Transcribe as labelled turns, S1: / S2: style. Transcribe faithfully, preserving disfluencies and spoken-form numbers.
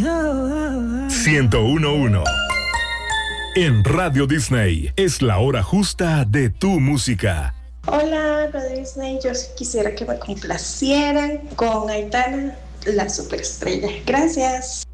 S1: ciento uno punto uno. En Radio Disney es la hora justa de tu música.
S2: Hola, Radio Disney. Yo sí quisiera que me complacieran con Aitana, la superestrella. Gracias.